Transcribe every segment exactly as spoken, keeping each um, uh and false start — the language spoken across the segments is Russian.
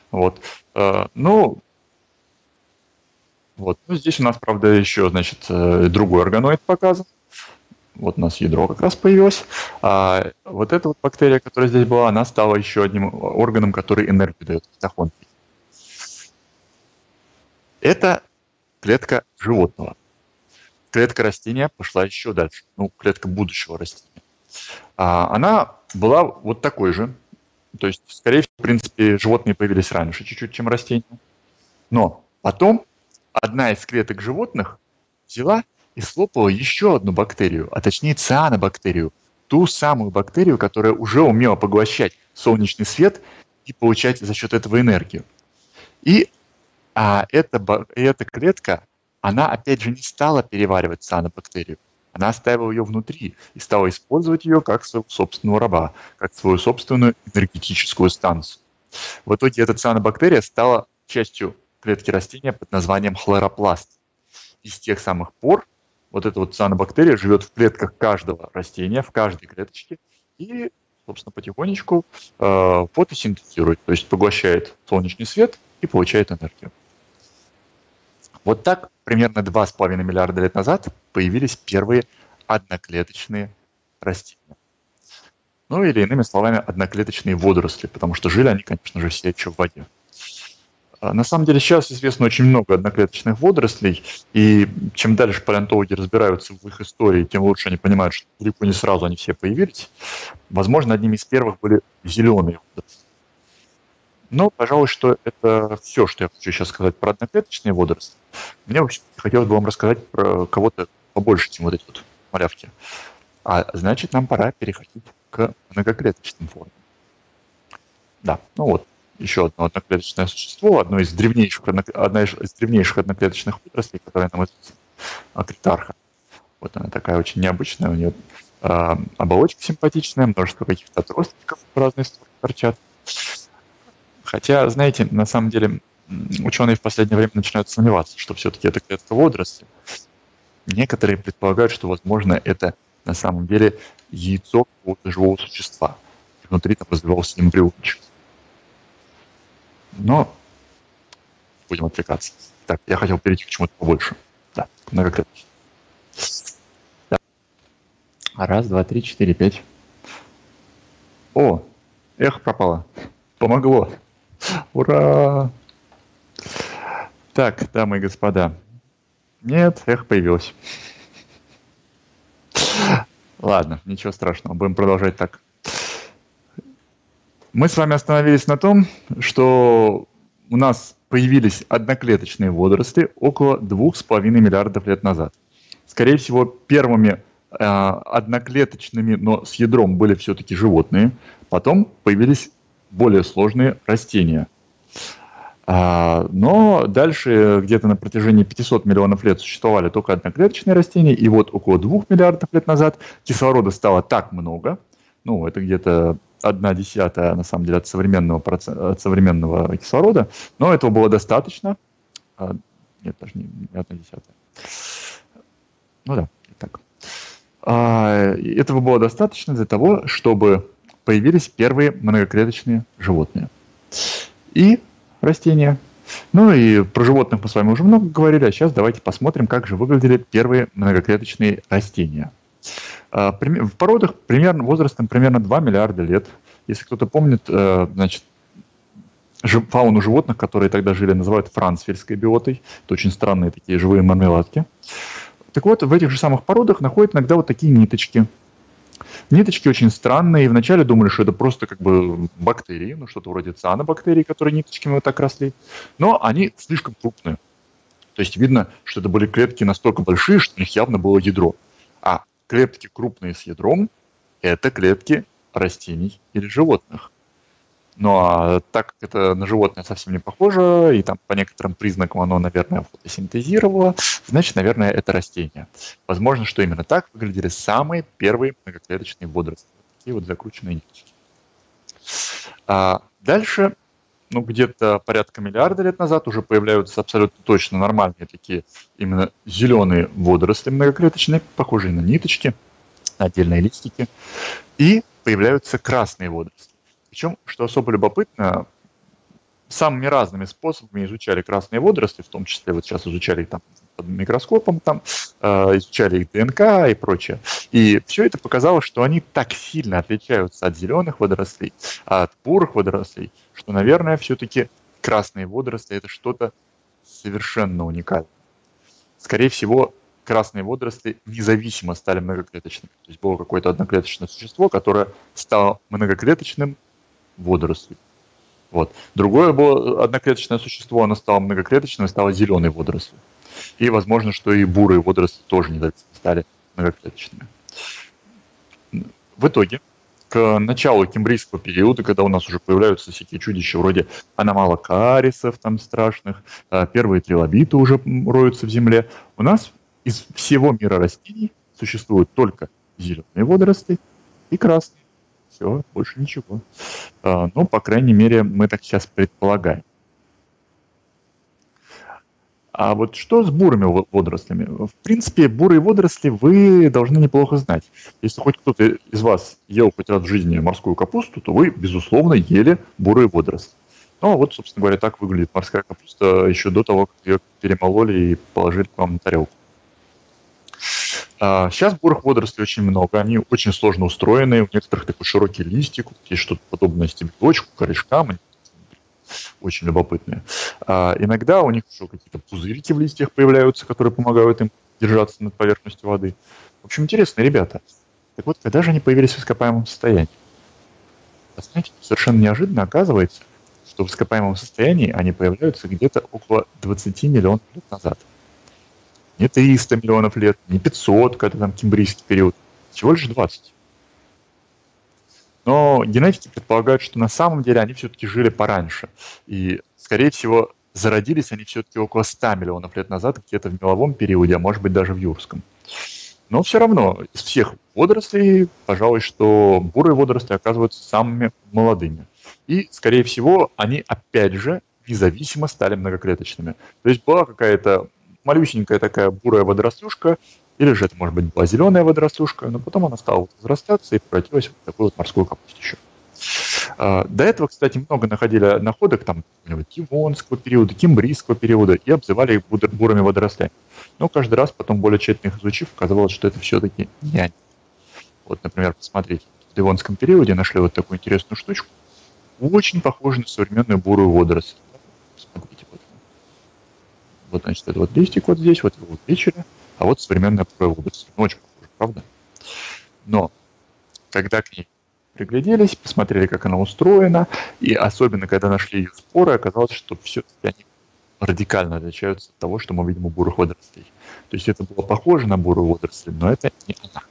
Вот. Э, ну, вот. Ну, здесь у нас, правда, еще, значит, э, другой органоид показан. Вот у нас ядро как раз появилось. А вот эта вот бактерия, которая здесь была, она стала еще одним органом, который энергию дает, митохондрии. Это клетка животного. Клетка растения пошла еще дальше. Ну, клетка будущего растения. А она была вот такой же. То есть, скорее всего, в принципе, животные появились раньше чуть-чуть, чем растения. Но потом одна из клеток животных взяла и слопала еще одну бактерию, а точнее цианобактерию. Ту самую бактерию, которая уже умела поглощать солнечный свет и получать за счет этого энергию. И а, эта, эта клетка, она опять же не стала переваривать цианобактерию. Она оставила ее внутри и стала использовать ее как своего собственного раба, как свою собственную энергетическую станцию. В итоге эта цианобактерия стала частью клетки растения под названием хлоропласт. И с тех самых пор вот эта вот цианобактерия живет в клетках каждого растения, в каждой клеточке, и, собственно, потихонечку э, фотосинтезирует, то есть поглощает солнечный свет и получает энергию. Вот так примерно два с половиной миллиарда лет назад появились первые одноклеточные растения. Ну или, иными словами, одноклеточные водоросли, потому что жили они, конечно же, все еще в воде. На самом деле сейчас известно очень много одноклеточных водорослей, и чем дальше палеонтологи разбираются в их истории, тем лучше они понимают, что далеко не сразу они все появились. Возможно, одними из первых были зеленые водоросли. Но, пожалуй, что это все, что я хочу сейчас сказать про одноклеточные водоросли. Мне вообще хотелось бы вам рассказать про кого-то побольше, чем вот эти вот малявки. А значит, нам пора переходить к многоклеточным формам. Да, ну вот, еще одно одноклеточное существо, одно из древнейших, одна из древнейших одноклеточных водорослей, которая нам известна, акритарха. Вот она такая очень необычная, у нее э, оболочка симпатичная, множество каких-то отростков в разные стороны торчат. Хотя, знаете, на самом деле ученые в последнее время начинают сомневаться, что все-таки это клетка водоросли. Некоторые предполагают, что, возможно, это на самом деле яйцо какого-то живого существа. Внутри там развивался эмбриончик. Но будем отвлекаться. Так, я хотел перейти к чему-то побольше. Да, многоклеточно. Да. Раз, два, три, четыре, пять. О, эхо пропало. Помогло. Ура! Так, дамы и господа. Нет, эхо появилось. Ладно, ничего страшного, будем продолжать так. Мы с вами остановились на том, что у нас появились одноклеточные водоросли около двух с половиной миллиардов лет назад. Скорее всего, первыми э, одноклеточными, но с ядром были все-таки животные. Потом появились более сложные растения. А, но дальше где-то на протяжении пятисот миллионов лет существовали только одноклеточные растения, и вот около двух миллиардов лет назад кислорода стало так много, ну, это где-то одна десятая, на самом деле, от современного, от современного кислорода, но этого было достаточно. А, нет, даже не, не одна десятая. Ну да, так. А, этого было достаточно для того, чтобы появились первые многоклеточные животные. И растения. Ну и про животных мы с вами уже много говорили, а сейчас давайте посмотрим, как же выглядели первые многоклеточные растения. В породах примерно, возрастом примерно два миллиарда лет. Если кто-то помнит, значит, фауну животных, которые тогда жили, называют францвельской биотой. Это очень странные такие живые мармеладки. Так вот, в этих же самых породах находят иногда вот такие ниточки. Ниточки очень странные, и вначале думали, что это просто как бы бактерии, ну что-то вроде цианобактерий, которые ниточками вот так росли, но они слишком крупные. То есть видно, что это были клетки настолько большие, что у них явно было ядро. А клетки крупные с ядром – это клетки растений или животных. Ну а так как это на животное совсем не похоже, и там по некоторым признакам оно, наверное, фотосинтезировало, значит, наверное, это растение. Возможно, что именно так выглядели самые первые многоклеточные водоросли. Такие вот закрученные ниточки. А дальше, ну где-то порядка миллиарда лет назад уже появляются абсолютно точно нормальные такие именно зеленые водоросли многоклеточные, похожие на ниточки, отдельные листики. И появляются красные водоросли. Причем, что особо любопытно, самыми разными способами изучали красные водоросли, в том числе вот сейчас изучали их там под микроскопом, там, э, изучали их ДНК и прочее. И все это показало, что они так сильно отличаются от зеленых водорослей, от бурых водорослей, что, наверное, все-таки красные водоросли — это что-то совершенно уникальное. Скорее всего, красные водоросли независимо стали многоклеточными. То есть было какое-то одноклеточное существо, которое стало многоклеточным водорослью. Вот. Другое было одноклеточное существо, оно стало многоклеточным и стало зеленой водорослью. И возможно, что и бурые водоросли тоже независимо стали многоклеточными. В итоге, к началу кембрийского периода, когда у нас уже появляются всякие чудища вроде аномалокарисов там страшных, первые трилобиты уже роются в земле, у нас из всего мира растений существуют только зеленые водоросли и красные. Все, больше ничего. Ну, по крайней мере, мы так сейчас предполагаем. А вот что с бурыми водорослями? В принципе, бурые водоросли вы должны неплохо знать. Если хоть кто-то из вас ел хоть раз в жизни морскую капусту, то вы, безусловно, ели бурые водоросли. Ну, а вот, собственно говоря, так выглядит морская капуста еще до того, как ее перемололи и положили к вам на тарелку. Сейчас бурых водорослей очень много, они очень сложно устроены, у некоторых такой широкий листик, есть что-то подобное стебелечку, корешкам, очень любопытные. А, иногда у них еще какие-то пузырики в листьях появляются, которые помогают им держаться над поверхностью воды. В общем, интересные ребята. Так вот, когда же они появились в ископаемом состоянии? А знаете, совершенно неожиданно оказывается, что в ископаемом состоянии они появляются где-то около двадцати миллионов лет назад. Не триста миллионов лет, не пятьсот, когда там кембрийский период, всего лишь двадцать. Но генетики предполагают, что на самом деле они все-таки жили пораньше. И, скорее всего, зародились они все-таки около ста миллионов лет назад, где-то в меловом периоде, а может быть даже в юрском. Но все равно из всех водорослей, пожалуй, что бурые водоросли оказываются самыми молодыми. И, скорее всего, они опять же независимо стали многоклеточными. То есть была какая-то малюсенькая такая бурая водорослюшка, или же это, может быть, была зеленая водорослюшка, но потом она стала возрастаться и превратилась в такую вот морскую капустищу. До этого, кстати, много находили находок там Девонского периода, Кембрийского периода и обзывали их бурыми водорослями. Но каждый раз потом, более тщательно их изучив, оказалось, что это все-таки не они. Вот, например, посмотрите, в Девонском периоде нашли вот такую интересную штучку, очень похожую на современную бурую водоросль. Смотрите, вот. Вот, значит, это вот листик вот здесь, вот его вот вечере, а вот современная бурая водоросль. Ну, очень похоже, правда? Но когда к ней пригляделись, посмотрели, как она устроена, и особенно, когда нашли ее споры, оказалось, что все-таки они радикально отличаются от того, что мы видим у бурых водорослей. То есть это было похоже на бурую водоросль, но это не она.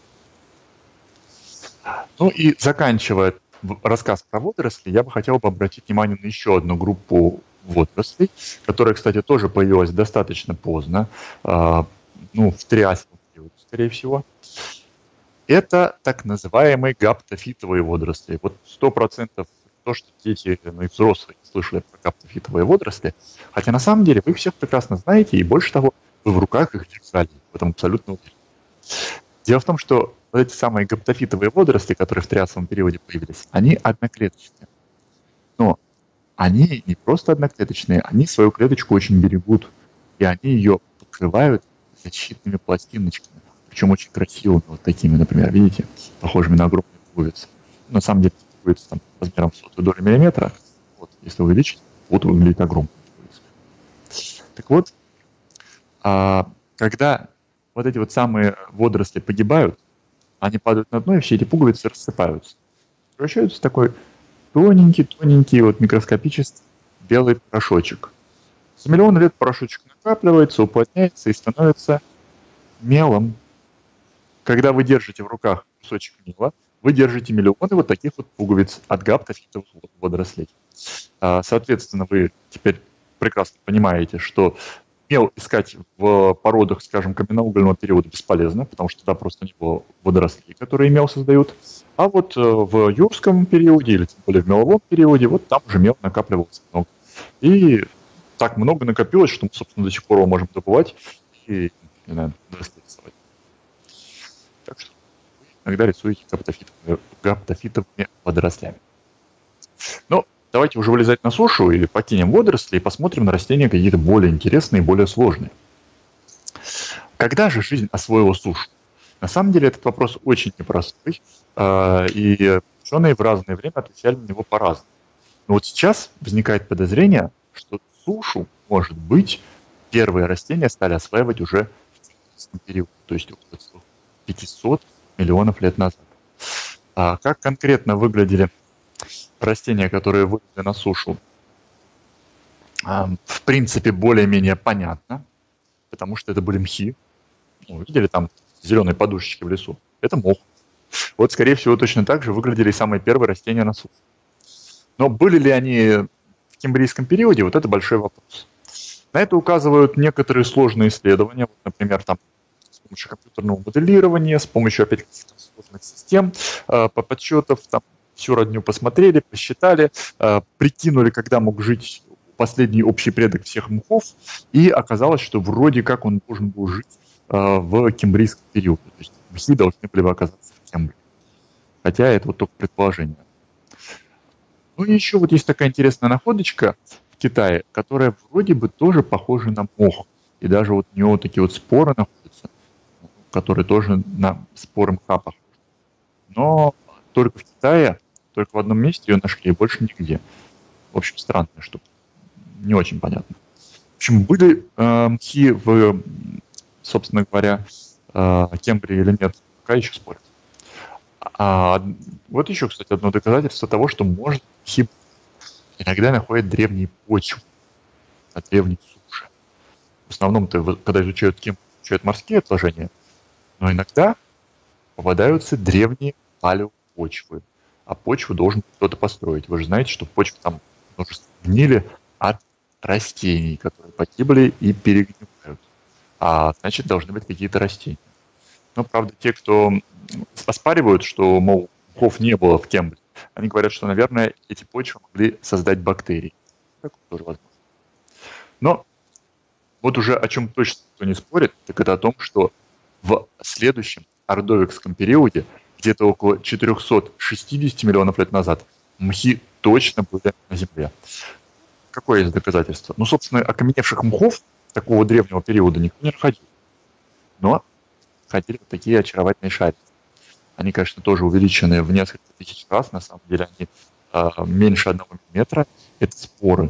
Ну и заканчивая рассказ про водоросли, я бы хотел бы обратить внимание на еще одну группу водорослей, которая, кстати, тоже появилась достаточно поздно, э, ну, в триасовом периоде, скорее всего. Это так называемые гаптофитовые водоросли. Вот сто процентов то, что дети, ну и взрослые слышали про гаптофитовые водоросли, хотя на самом деле вы их всех прекрасно знаете, и больше того, вы в руках их держали, в этом абсолютно уверен. Дело в том, что вот эти самые гаптофитовые водоросли, которые в триасовом периоде появились, они одноклеточные. Но они не просто одноклеточные, они свою клеточку очень берегут, и они ее покрывают защитными пластиночками. Причем очень красивыми, вот такими, например, видите, похожими на огромные пуговицы. На самом деле, пуговицы там размером в сотую долю миллиметра. Вот, если увеличить, вот выглядит огромная пуговица. Так вот, а, когда вот эти вот самые водоросли погибают, они падают на дно, и все эти пуговицы рассыпаются. Превращаются в такой тоненький-тоненький вот микроскопический белый порошочек. За миллионы лет порошочек накапливается, уплотняется и становится мелом. Когда вы держите в руках кусочек мела, вы держите миллионы вот таких вот пуговиц от гаптофитовых водорослей. Соответственно, вы теперь прекрасно понимаете, что мел искать в породах, скажем, каменноугольного периода бесполезно, потому что тогда просто не было водорослей, которые мел создают. А вот в юрском периоде, или тем более в меловом периоде, вот там уже мел накапливался много. И так много накопилось, что мы, собственно, до сих пор его можем добывать и, не знаю, рисовать. Так что вы иногда рисуете гаптофитовыми, гаптофитовыми водорослями. Ну, давайте уже вылезать на сушу или покинем водоросли и посмотрим на растения какие-то более интересные, более сложные. Когда же жизнь освоила сушу? На самом деле этот вопрос очень непростой, э, и ученые в разное время отвечали на него по-разному. Но вот сейчас возникает подозрение, что сушу, может быть, первые растения стали осваивать уже в Кембрийском периоде, то есть около пятисот миллионов лет назад. А как конкретно выглядели растения, которые вылезли на сушу? А, в принципе, более-менее понятно, потому что это были мхи. Ну, видели там зеленые подушечки в лесу? Это мох. Вот, скорее всего, точно так же выглядели и самые первые растения на суше. Но были ли они в Кембрийском периоде, вот это большой вопрос. На это указывают некоторые сложные исследования, вот, например, там, с помощью компьютерного моделирования, с помощью, опять каких-то сложных систем, э, по подсчетов, там, всю родню посмотрели, посчитали, э, прикинули, когда мог жить последний общий предок всех мхов, и оказалось, что вроде как он должен был жить э, в Кембрийском периоде. То есть мхи должны были бы оказаться в Кембрии. Хотя это вот только предположение. Ну и еще вот есть такая интересная находочка в Китае, которая вроде бы тоже похожа на мох. И даже вот у него такие вот споры находятся, которые тоже на споры мха похожи. Но только в Китае, только в одном месте ее нашли, и больше нигде. В общем, странная штука. Не очень понятно. В общем, были э, мхи в, собственно говоря, э, Кембрии или нет, пока еще спорят. А вот еще, кстати, одно доказательство того, что может мхи иногда находят древние почвы на древней суше. В основном-то, когда изучают Кембрию, изучают морские отложения, но иногда попадаются древние палеопочвы. А почву должен кто-то построить. Вы же знаете, что почвы там множество гнили от растений, которые погибли и перегнивают. А значит, должны быть какие-то растения. Но, правда, те, кто оспаривают, что, мол, мхов не было в Кембрии, они говорят, что, наверное, эти почвы могли создать бактерии. Такое тоже возможно. Но вот уже о чем точно никто не спорит, так это о том, что в следующем ордовикском периоде, где-то около четыреста шестьдесят миллионов лет назад, мхи точно были на Земле. Какое есть доказательство? Ну, собственно, окаменевших мхов такого древнего периода никто не находил. Но ходили вот такие очаровательные шарики. Они, конечно, тоже увеличены в несколько тысяч раз. На самом деле они э, меньше одного миллиметра. Это споры.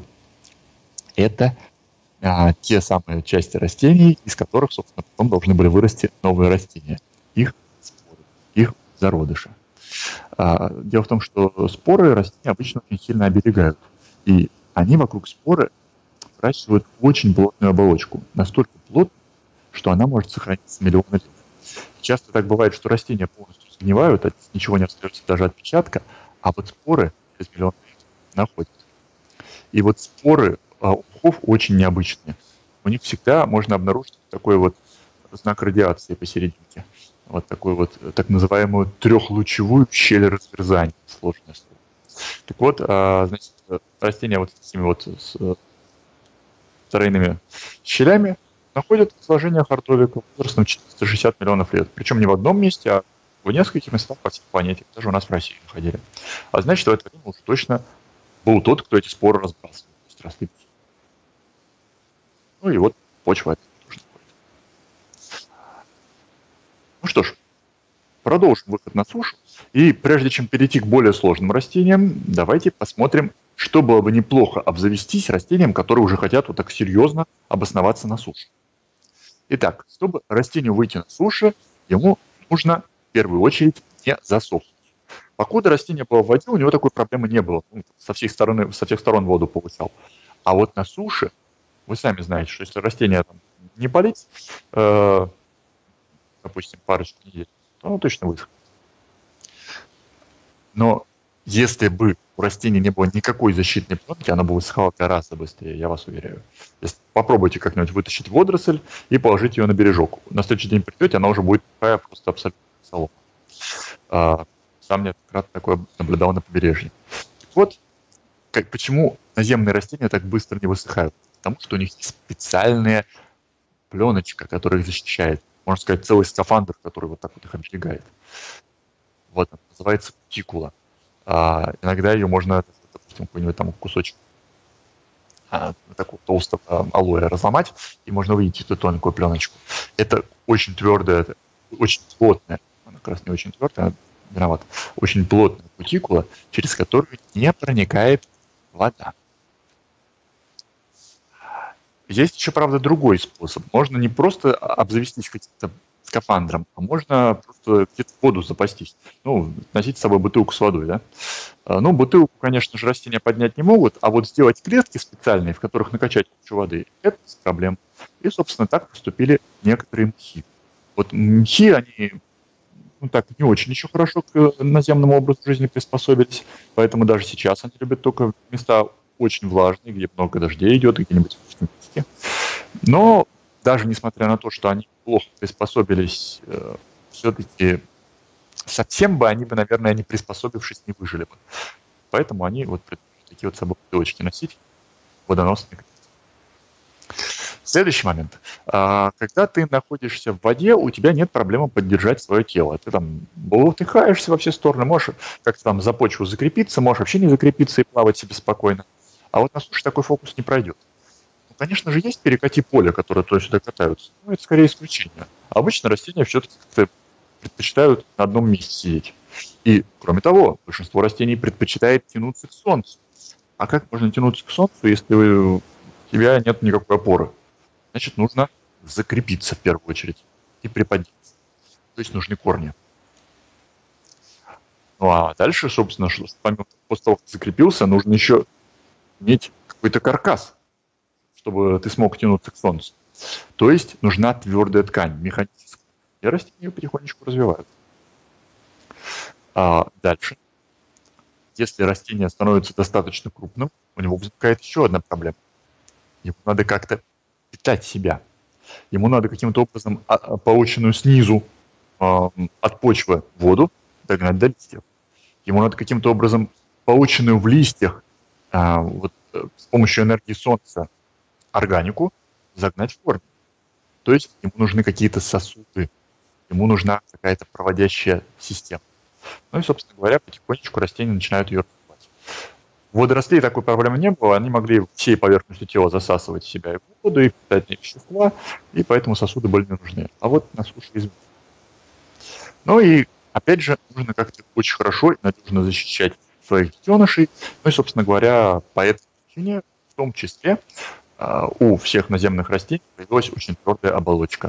Это э, те самые части растений, из которых, собственно, потом должны были вырасти новые растения. Их споры, их зародыши. Э, дело в том, что споры растения обычно очень сильно оберегают. И они вокруг споры выращивают очень плотную оболочку. Настолько плотную, что она может сохраниться миллионы лет. Часто так бывает, что растения полностью сгнивают, от ничего не остается, даже отпечатка, а вот споры через миллион лет находят. И вот споры у мхов очень необычные. У них всегда можно обнаружить такой вот знак радиации посерединке. Вот такой вот так называемую трехлучевую щель разверзания. Сложное слово. Так вот, значит, растения вот с такими вот с тройными щелями находят в сложениях ордовиков возрастом четыреста шестьдесят миллионов лет. Причем не в одном месте, а в нескольких местах по всей планете. Даже у нас в России находили. А значит, в это время уже точно был тот, кто эти споры разбрасывал. То есть росли. Ну и вот почва это тоже находит. Ну что ж, продолжим выход на сушу. И прежде чем перейти к более сложным растениям, давайте посмотрим, что было бы неплохо обзавестись растением, которые уже хотят вот так серьезно обосноваться на суше. Итак, чтобы растению выйти на сушу, ему нужно в первую очередь не засохнуть. Покуда растение было в воде, у него такой проблемы не было. Он со всех сторон, со всех сторон воду получал. А вот на суше, вы сами знаете, что если растение там не полить, э, допустим, парочку недель, то оно точно высохнет. Но если бы у растения не было никакой защитной пленки, оно бы высыхало гораздо быстрее, я вас уверяю. Если попробуйте как-нибудь вытащить водоросль и положить ее на бережок. На следующий день придете, она уже будет такая просто абсолютно солома. А, сам неоднократно такое наблюдал на побережье. Вот как, почему наземные растения так быстро не высыхают. Потому что у них есть специальная пленочка, которая их защищает. Можно сказать, целый скафандр, который вот так вот их оберегает. Вот, называется кутикула. А, иногда ее можно допустим, какой-нибудь там кусочек а, такого толстого алоэ разломать, и можно увидеть эту тонкую пленочку. Это очень твердая, очень плотная, она как раз не очень твердая, виноват, очень плотная кутикула, через которую не проникает вода. Есть еще, правда, другой способ. Можно не просто обзавестись каким-то скафандром, а можно просто где-то воду запастись. Ну, носить с собой бутылку с водой, да. А, Ну, бутылку, конечно же, растения поднять не могут, а вот сделать клетки специальные, в которых накачать кучу воды, это без проблем. И, собственно, так поступили некоторые мхи. Вот мхи, они, ну так, не очень еще хорошо к наземному образу жизни приспособились, поэтому даже сейчас они любят только места очень влажные, где много дождей идет, где-нибудь в Арктике. Но даже несмотря на то, что они плохо приспособились, э, все-таки совсем бы они бы, наверное, не приспособившись, не выжили бы. Поэтому они вот предпочитают такие вот с собой бутылочки носить, водоносные. Следующий момент. А, Когда ты находишься в воде, у тебя нет проблемы поддержать свое тело. Ты там болтыхаешься во все стороны, можешь как-то там за почву закрепиться, можешь вообще не закрепиться и плавать себе спокойно. А вот на суше такой фокус не пройдет. Ну, конечно же, есть перекати поля, которые туда-сюда катаются, но это скорее исключение. А обычно растения все-таки как-то предпочитают на одном месте сидеть. И, кроме того, большинство растений предпочитает тянуться к солнцу. А как можно тянуться к солнцу, если у тебя нет никакой опоры? Значит, нужно закрепиться в первую очередь и приподняться. То есть нужны корни. Ну а дальше, собственно, что помимо после того, как закрепился, нужно еще иметь какой-то каркас, чтобы ты смог тянуться к солнцу. То есть нужна твердая ткань, механизм. И растения ее потихонечку развивают. А дальше, если растение становится достаточно крупным, у него возникает еще одна проблема. Ему надо как-то питать себя. Ему надо каким-то образом а- полученную снизу а, от почвы воду догнать до листьев. Ему надо каким-то образом полученную в листьях а, вот, э, с помощью энергии солнца органику загнать в корни. То есть ему нужны какие-то сосуды, ему нужна какая-то проводящая система. Ну и, собственно говоря, потихонечку растения начинают ее развивать. У водорослей такой проблемы не было, они могли всей поверхностью тела засасывать в себя и воду, и питательные вещества, и поэтому сосуды были не нужны. А вот на суше извините. Ну и, опять же, нужно как-то очень хорошо и надежно защищать своих детенышей. Ну и, собственно говоря, по этой причине, в том числе, а, у всех наземных растений появилась очень твердая оболочка.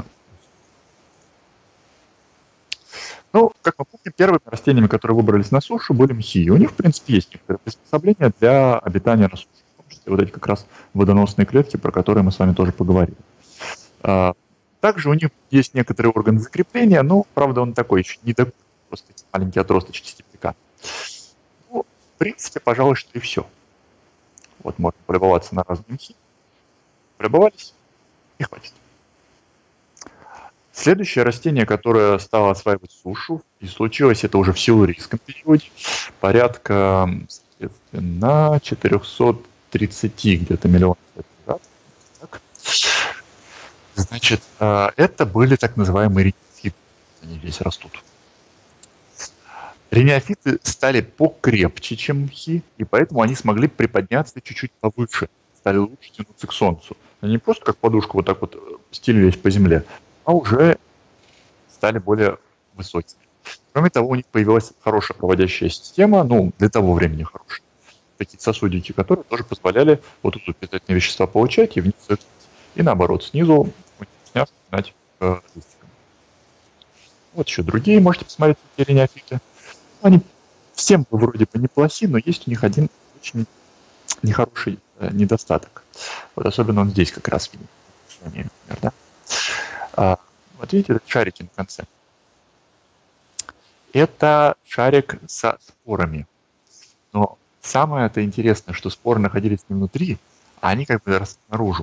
Ну, как мы помним, первыми растениями, которые выбрались на сушу, были мхи. И у них, в принципе, есть некоторые приспособления для обитания на суше. В том числе вот эти как раз водоносные клетки, про которые мы с вами тоже поговорили. А, Также у них есть некоторые органы закрепления, но, правда, он такой еще не такой, просто маленькие отросточки стебелька. Ну, в принципе, пожалуй, что и все. Вот можно полюбоваться на разные мхи. Полюбовались, и хватит. Следующее растение, которое стало осваивать сушу, и случилось это уже в силурийском периоде, порядка, соответственно, четыреста тридцать где-то миллионов лет назад. Так. Значит, э, это были так называемые рениофиты. Они здесь растут. Рениофиты стали покрепче, чем мхи, и поэтому они смогли приподняться чуть-чуть повыше, стали лучше тянуться к солнцу. Они не просто как подушку вот так вот стелились по земле, а уже стали более высокими. Кроме того, у них появилась хорошая проводящая система, ну, для того времени хорошая. Такие сосудики, которые тоже позволяли вот тут питательные вещества получать и вниз, и наоборот, снизу начинать э, листиком. Вот еще другие, можете посмотреть, какие рениофиты. Они всем вроде бы неплохи, но есть у них один очень нехороший э, недостаток. Вот особенно он здесь как раз виден. Например, да? а, вот видите, этот шарик на конце. Это шарик со спорами. Но самое это интересное, что споры находились не внутри, а они как бы росли наружу.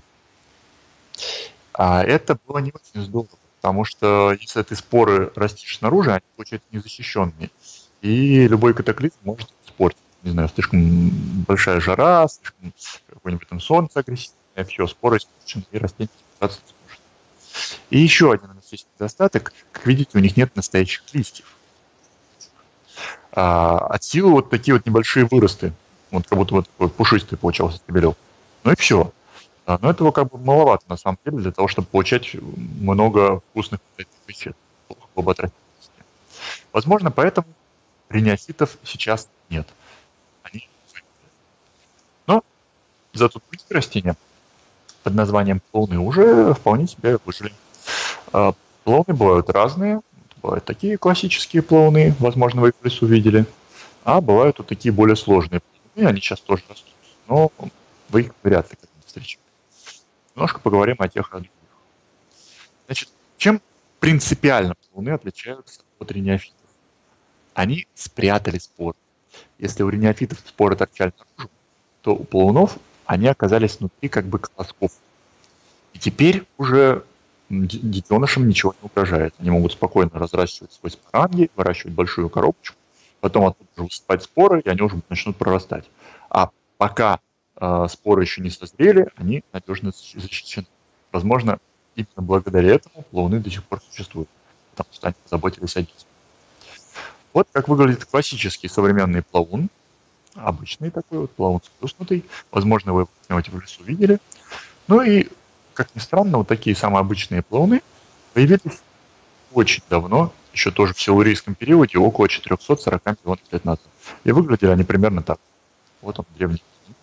А это было не очень здорово, потому что если ты споры растишь снаружи, они получаются незащищенные. И любой катаклизм может испортить. Не знаю, слишком большая жара, слишком какое-нибудь там солнце агрессивное, все, споры испорчены, и растения питаться не сможет. И еще один у нас есть недостаток. Как видите, у них нет настоящих листьев. А, от силы вот такие вот небольшие выросты Вот как будто вот такой пушистый получался стебелек. Ну и все. Но этого как бы маловато на самом деле для того, чтобы получать много вкусных эффектов. Плохо было бы от растительности. Возможно, поэтому рениофитов сейчас нет. Они... Но зато другие растения под названием плауны уже вполне себе выжили. А, Плауны бывают разные. Бывают такие классические плауны, возможно, вы их в лесу видели. А бывают вот такие более сложные плауны, они сейчас тоже растут. Но вы их вряд ли когда-нибудь встречаете. Немножко поговорим о тех, о других. Значит, чем принципиально плауны отличаются от рениофитов? Они спрятали споры. Если у рениофитов споры торчали наружу, то у плаунов они оказались внутри как бы колосков. И теперь уже детенышам ничего не угрожает. Они могут спокойно разращивать свой споранги, выращивать большую коробочку, потом оттуда уже высыпать споры, и они уже начнут прорастать. А пока э, споры еще не созрели, они надежно защищены. Возможно, именно благодаря этому плауны до сих пор существуют, потому что они позаботились о детях. Вот как выглядит классический современный плаун. Обычный такой вот плаун сплюснутый. Возможно, вы его в лесу видели. Ну и, как ни странно, вот такие самые обычные плауны появились очень давно, еще тоже в силурийском периоде, около четыреста сорок миллионов лет назад. И выглядели они примерно так. Вот он, древний.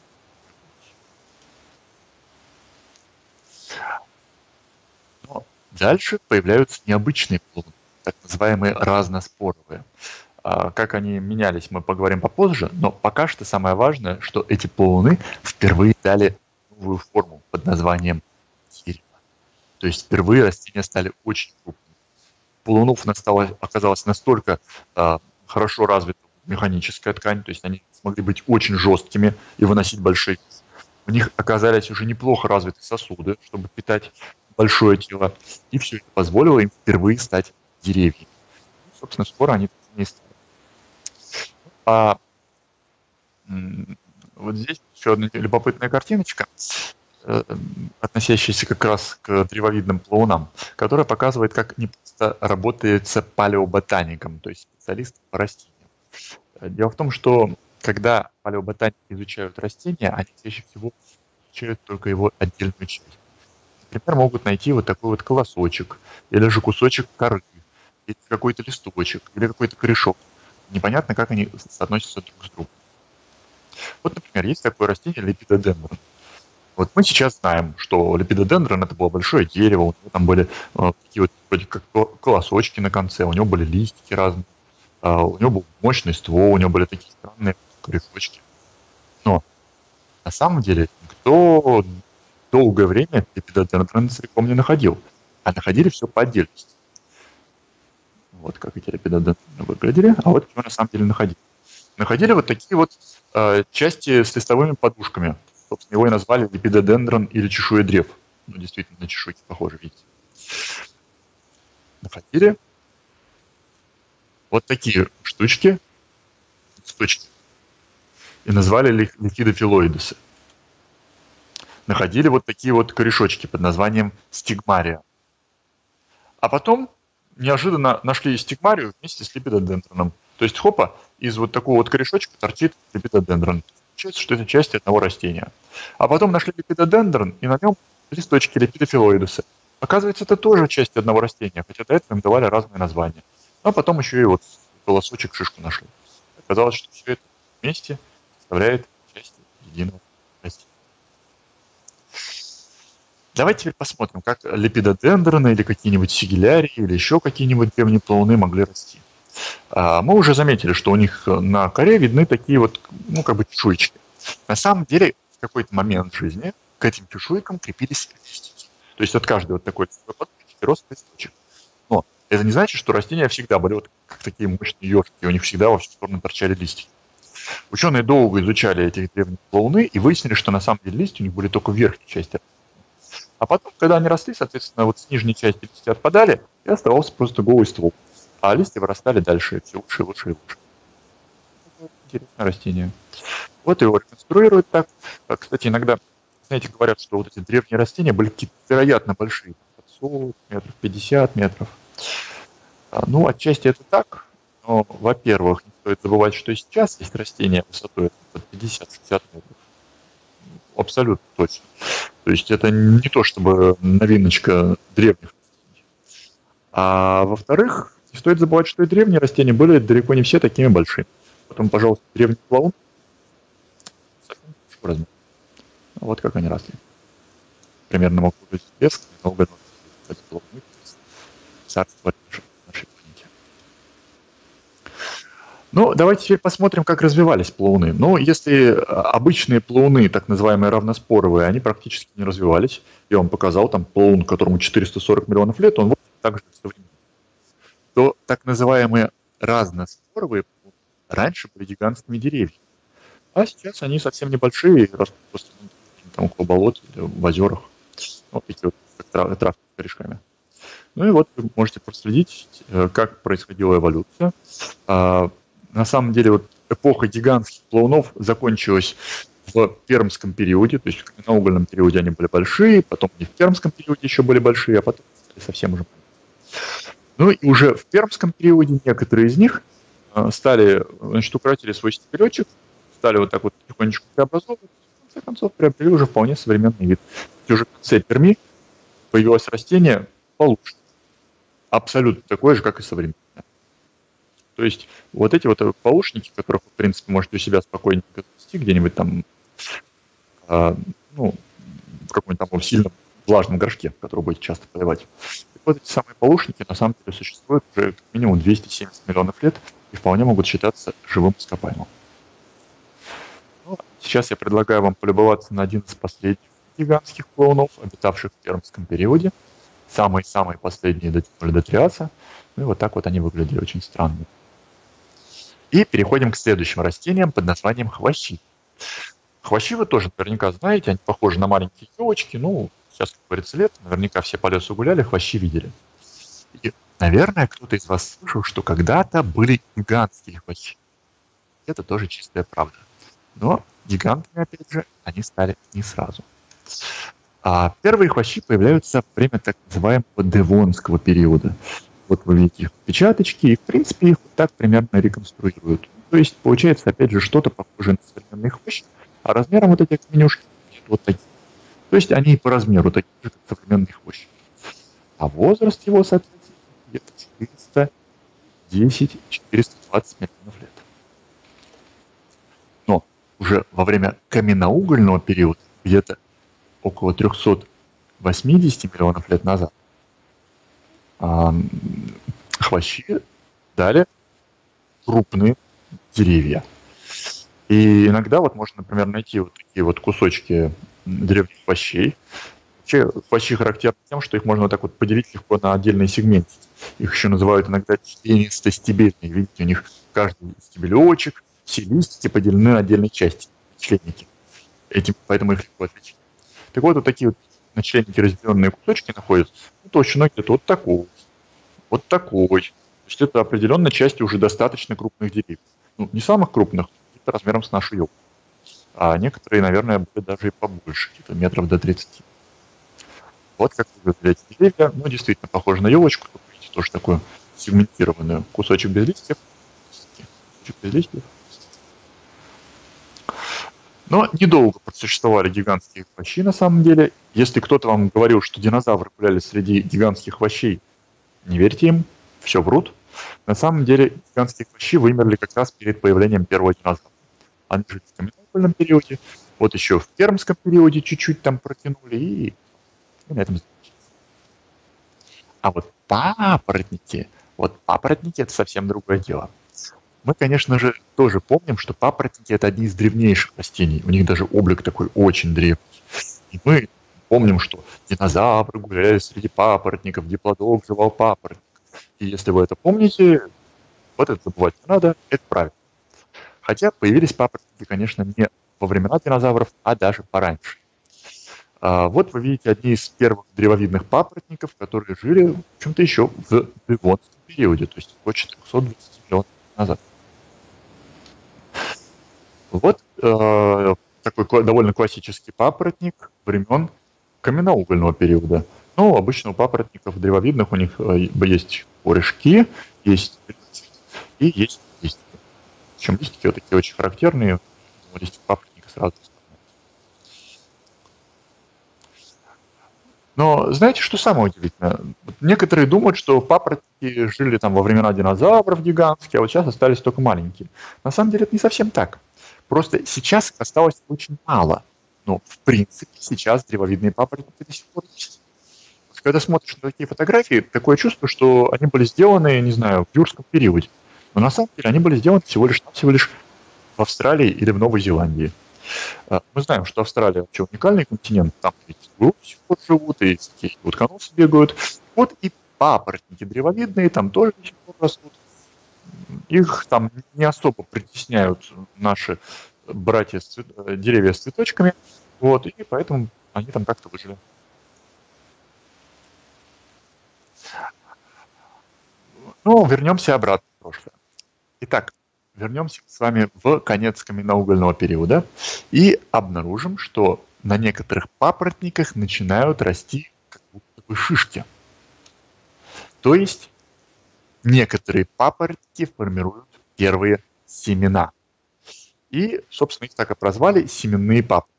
Но дальше появляются необычные плауны, так называемые разноспоровые. Как они менялись, мы поговорим попозже, но пока что самое важное, что эти плауны впервые дали новую форму под названием дерево. То есть впервые растения стали очень крупными. Плаунов оказалась настолько а, хорошо развита механическая ткань, то есть они смогли быть очень жесткими и выносить большие весы. У них оказались уже неплохо развиты сосуды, чтобы питать большое тело, и все это позволило им впервые стать деревьями. И, собственно, скоро они не стали. А вот здесь еще одна любопытная картиночка, относящаяся как раз к древовидным плаунам, которая показывает, как не просто работается палеоботаником, то есть специалистом по растениям. Дело в том, что когда палеоботаники изучают растения, они чаще всего изучают только его отдельную часть. Например, могут найти вот такой вот колосочек, или же кусочек коры, или какой-то листочек, или какой-то корешок. Непонятно, как они соотносятся друг с другом. Вот, например, есть такое растение лепидодендрон. Вот мы сейчас знаем, что лепидодендрон — это было большое дерево, у него там были э, такие вот вроде как колосочки на конце, у него были листики разные, э, у него был мощный ствол, у него были такие странные корешочки. Но на самом деле никто долгое время лепидодендрон целиком не находил, а находили все по отдельности. Вот как эти лепидодендроны выглядели, а вот чего на самом деле находили. Находили вот такие вот э, части с листовыми подушками. Собственно, его и назвали лепидодендрон или чешуедрев. Ну, действительно, на чешуйки похоже, видите. Находили вот такие штучки, штучки, и назвали их лефидофилоидусы. Находили вот такие вот корешочки под названием стигмария. А потом неожиданно нашли стигмарию вместе с лепидодендроном. То есть, хопа, из вот такого вот корешочка торчит лепидодендрон. Получается, что это часть одного растения. А потом нашли лепидодендрон, и на нем листочки лепидофилоидусы. Оказывается, это тоже часть одного растения, хотя до этого им давали разные названия. А потом еще и вот колосочек, шишку нашли. Оказалось, что все это вместе составляет часть единого растения. Давайте теперь посмотрим, как лепидодендроны или какие-нибудь сигиллярии или еще какие-нибудь древние плауны могли расти. Мы уже заметили, что у них на коре видны такие вот, ну, как бы чешуйки. На самом деле, в какой-то момент жизни к этим чешуйкам крепились листики. То есть от каждой вот такой подушечки рос листочек. Но это не значит, что растения всегда были вот как такие мощные ежики, и у них всегда во все стороны торчали листики. Ученые долго изучали этих древних плауны и выяснили, что на самом деле листья у них были только в верхней части. А потом, когда они росли, соответственно, вот с нижней части листья отпадали, и оставался просто голый ствол. А листья вырастали дальше, все лучше и лучше и лучше. Интересное растение. Вот его реконструируют так. Кстати, иногда, знаете, говорят, что вот эти древние растения были какие-то вероятно большие. сорок метров, пятьдесят метров. Ну, отчасти это так. Но, во-первых, не стоит забывать, что и сейчас есть растения высотой под пятьдесят-шестьдесят метров. Абсолютно точно. То есть это не то чтобы новиночка древних. А во-вторых, не стоит забывать, что и древние растения были далеко не все такими большими. Потом, пожалуйста, древний плаун. Размер. Вот как они росли. Примерно мог быть леск, много плавны, царство нашей планете. Ну, давайте теперь посмотрим, как развивались плауны. Ну, если обычные плауны, так называемые равноспоровые, они практически не развивались. Я вам показал, там плаун, которому четыреста сорок миллионов лет, он вот так же современный. То так называемые разносторовые плауны раньше были гигантскими деревьями. А сейчас они совсем небольшие, растут просто там около болот или в озерах. Вот такие вот трав, травки с корешками. Ну и вот вы можете проследить, как происходила эволюция. А, на самом деле вот эпоха гигантских плаунов закончилась в пермском периоде, то есть в каменноугольном периоде они были большие, потом и в пермском периоде еще были большие, а потом стали совсем уже маленькие. Ну и уже в пермском периоде некоторые из них стали, значит, укоротили свой стебелечек, стали вот так вот потихонечку преобразовывать, в конце концов приобрели уже вполне современный вид. И уже в конце Перми появилось растение полушник, абсолютно такое же, как и современное. То есть вот эти вот полушники, которых вы, в принципе, можете у себя спокойненько завести где-нибудь там, а, ну, в каком-нибудь там сильном влажном горшке, который будете часто поливать. И вот эти самые полушники на самом деле существуют уже как минимум двести семьдесят миллионов лет и вполне могут считаться живым ископаемым. Ну, сейчас я предлагаю вам полюбоваться на один из последних гигантских плаунов, обитавших в пермском периоде. Самые-самые последние дотянули до триаса. Ну и вот так вот они выглядели очень странно. И переходим к следующим растениям под названием хвощи. Хвощи вы тоже наверняка знаете, они похожи на маленькие елочки. Ну, сейчас, как говорится, лето, наверняка все по лесу гуляли, хвощи видели. И, наверное, кто-то из вас слышал, что когда-то были гигантские хвощи. Это тоже чистая правда. Но гигантами, опять же, они стали не сразу. А первые хвощи появляются в время так называемого девонского периода. Вот вы видите их печаточки, и в принципе их вот так примерно реконструируют. То есть получается опять же что-то похожее на современный хвощ, а размером вот этих менюшки вот такие. То есть они по размеру такие же, как современный хвощ. А возраст его, соответственно, где-то четыреста десять - четыреста двадцать миллионов лет. Но уже во время каменноугольного периода, где-то около триста восемьдесят миллионов лет назад, хвощи дали крупные деревья. И иногда вот можно, например, найти вот такие вот кусочки древних хвощей. Вообще хвощи характерны тем, что их можно вот так вот поделить легко на отдельные сегменты. Их еще называют иногда членисто-стебельные. Видите, у них каждый стебелечек, все листики поделены на отдельные части, членники. Этим, поэтому их легко отличить. Так вот, вот такие вот начальники разделенные кусочки находятся, ну, толщиной где-то вот такой, вот такой. То есть это определенной части уже достаточно крупных деревьев. Ну, не самых крупных, это размером с нашу елку. А некоторые, наверное, были даже и побольше, где-то метров до тридцати. Вот как выглядят эти деревья. Ну, действительно, похоже на елочку. Тут видите, тоже такую сегментированную кусочек без листьев. Кусочек без листьев. Но недолго просуществовали гигантские хвощи на самом деле. Если кто-то вам говорил, что динозавры гуляли среди гигантских хвощей, не верьте им, все врут. На самом деле гигантские хвощи вымерли как раз перед появлением первого динозавра. Они жили в каменноугольном периоде, вот еще в пермском периоде чуть-чуть там протянули, и, и на этом закончилось. А вот папоротники, вот папоротники — это совсем другое дело. Мы, конечно же, тоже помним, что папоротники — это одни из древнейших растений. У них даже облик такой очень древний. И мы помним, что динозавры гуляли среди папоротников, диплодок жевал папоротник. И если вы это помните, вот это забывать не надо, это правильно. Хотя появились папоротники, конечно, не во времена динозавров, а даже пораньше. А вот вы видите одни из первых древовидных папоротников, которые жили, в общем-то, еще в девонском периоде, то есть около четырехсот двадцати миллионов лет назад. Вот э, такой довольно классический папоротник времен каменноугольного периода. Ну, обычно у папоротников древовидных у них э, есть корешки, есть и есть листики. Причем листики вот такие очень характерные, поэтому листья папоротника сразу распадаются. Но знаете, что самое удивительное? Вот некоторые думают, что папоротники жили там во времена динозавров гигантские, а вот сейчас остались только маленькие. На самом деле это не совсем так. Просто сейчас их осталось очень мало. Но, в принципе, сейчас древовидные папоротники до сих пор есть. Вот когда смотришь на такие фотографии, такое чувство, что они были сделаны, не знаю, в юрском периоде. Но на самом деле они были сделаны всего лишь, всего лишь в Австралии или в Новой Зеландии. А, Мы знаем, что Австралия вообще уникальный континент, там ведь до сих пор живут, и такие утконосы бегают. Вот и папоротники древовидные там тоже до сих пор растут. Их там не особо притесняют наши братья, с цвет- э, деревья с цветочками, вот, и поэтому они там как-то выжили. Ну, вернемся обратно в прошлое. Итак, вернемся с вами в конец каменноугольного периода и обнаружим, что на некоторых папоротниках начинают расти как будто бы шишки. То есть некоторые папоротники формируют первые семена. И, собственно, их так и прозвали семенные папоротники.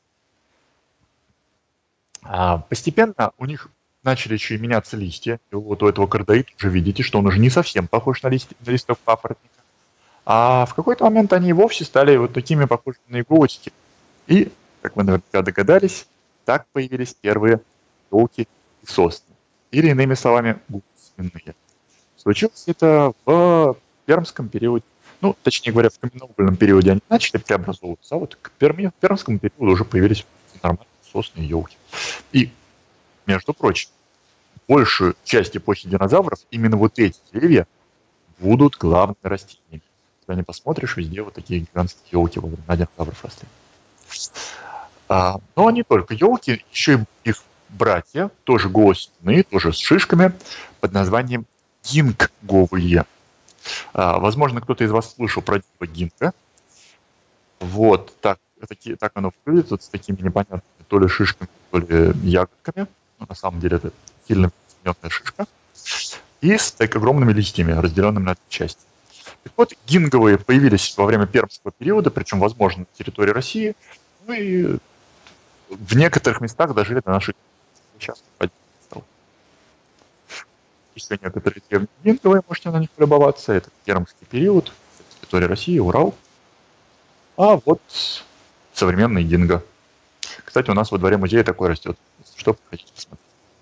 А, Постепенно у них начали еще и меняться листья. И вот у этого кардаита уже видите, что он уже не совсем похож на, лист, на листок папоротника. А в какой-то момент они и вовсе стали вот такими похожими на иголочки. И, как вы наверняка догадались, так появились первые елки и сосны. Или, иными словами, гусиные. Случилось это в пермском периоде. Ну, точнее говоря, в каменноугольном периоде они начали преобразовываться, а вот к перми- пермскому периоду уже появились нормальные сосны и елки. И, между прочим, большую часть эпохи динозавров именно вот эти деревья будут главными растениями. Когда не посмотришь, везде вот такие гигантские елки во времена динозавров росли. А, но не только елки, еще и их братья, тоже голосяные, тоже с шишками, под названием гингговые. А, возможно, кто-то из вас слышал про дерево гинка. Вот так, таки- так оно выглядит, вот с такими непонятными то ли шишками, то ли ягодками. Но на самом деле это сильно притемненная шишка. И с так огромными листьями, разделенными на две части. Так вот, гинговые появились во время пермского периода, причем, возможно, на территории России. Ну и в некоторых местах дожили до наших сейчас. Еще некоторые древние гинговые, можете на них полюбоваться. Это пермский период, территория России, Урал. А вот современный гинго. Кстати, у нас во дворе музея такой растет. Если что, хотите посмотреть.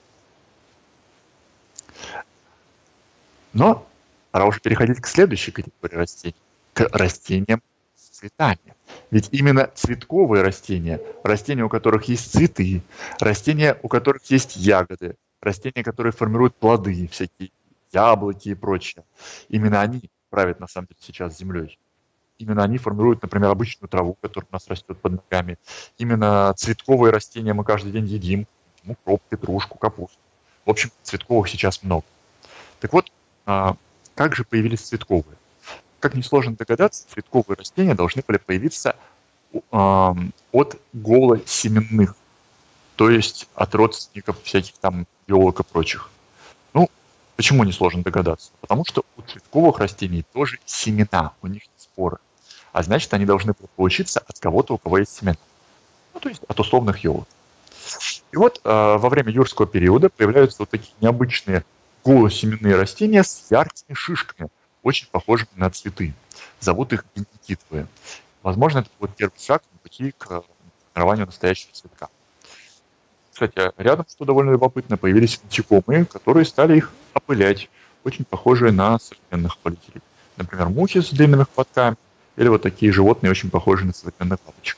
Но пора уже переходить к следующей категории растений. К растениям с цветами. Ведь именно цветковые растения, растения, у которых есть цветы, растения, у которых есть ягоды, растения, которые формируют плоды, всякие яблоки и прочее, именно они правят на самом деле сейчас землей. Именно они формируют, например, обычную траву, которая у нас растет под ногами. Именно цветковые растения мы каждый день едим. Укроп, петрушку, капусту. В общем, цветковых сейчас много. Так вот, а, как же появились цветковые? Как несложно догадаться, цветковые растения должны были появиться а, от голосеменных, то есть от родственников всяких там елок и прочих. Ну, почему несложно догадаться? Потому что у цветковых растений тоже семена, у них есть споры. А значит, они должны получиться от кого-то, у кого есть семена. Ну, то есть от условных елок. И вот э, во время юрского периода появляются вот такие необычные голосеменные растения с яркими шишками, очень похожими на цветы. Зовут их бенедиктовые. Возможно, это будет первый шаг на пути к формированию настоящего цветка. Кстати, рядом, что довольно любопытно, появились насекомые, которые стали их опылять, очень похожие на современных опылителей. Например, мухи с длинными хвостками, или вот такие животные, очень похожие на современных бабочек.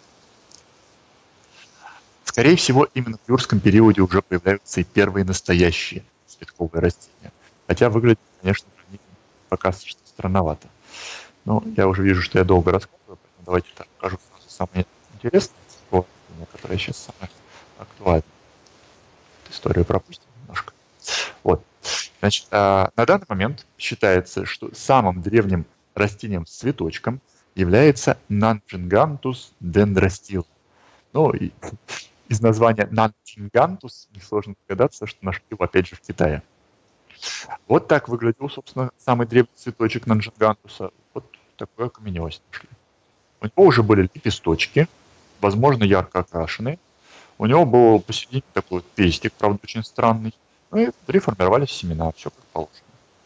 Скорее всего, именно в юрском периоде уже появляются и первые настоящие цветковые растения. Хотя выглядит, конечно, они пока что странновато. Но я уже вижу, что я долго рассказываю, поэтому давайте так покажу сразу самое интересное цветковое растение, которое сейчас самое актуальное. Историю пропустим немножко. Вот. Значит, а, на данный момент считается, что самым древним растением с цветочком является Nuncinganthus dendrastilla. Ну, и из названия Nuncinganthus несложно догадаться, что нашли его опять же в Китае. Вот так выглядел, собственно, самый древний цветочек Нанджингантуса. Вот такую окаменелость нашли. У него уже были лепесточки, возможно, ярко окрашенные. У него был посередине такой вот пестик, правда, очень странный. Ну и внутри формировались семена, все как положено.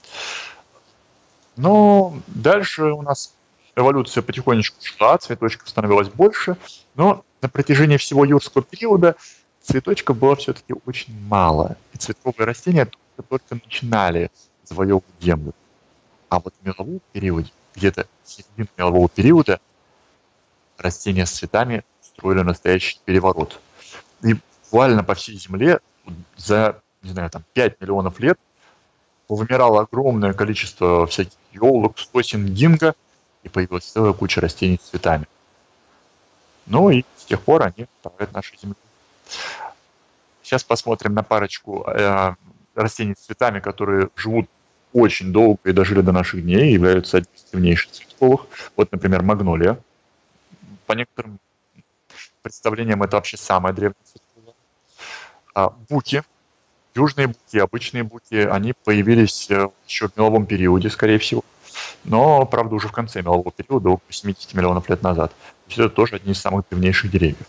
Но дальше у нас эволюция потихонечку шла, цветочков становилось больше, но на протяжении всего юрского периода цветочков было все-таки очень мало. И цветковые растения только-только начинали завоевывать землю. А вот в меловом периоде, где-то в середине мелового периода, растения с цветами строили настоящий переворот. И буквально по всей Земле за, не знаю, там пять миллионов лет вымирало огромное количество всяких елок, сосен, гинго, и появилась целая куча растений с цветами. Ну и с тех пор они правят нашей Землей. Сейчас посмотрим на парочку э, растений с цветами, которые живут очень долго и дожили до наших дней, являются одними из древнейших цветковых. Вот, например, магнолия. По некоторым представлениям это вообще самая древняя цветковая. А, буки. Южные буки, обычные буки, они появились еще в меловом периоде, скорее всего. Но, правда, уже в конце мелового периода, около семьдесят миллионов лет назад. То есть это тоже одни из самых древнейших деревьев.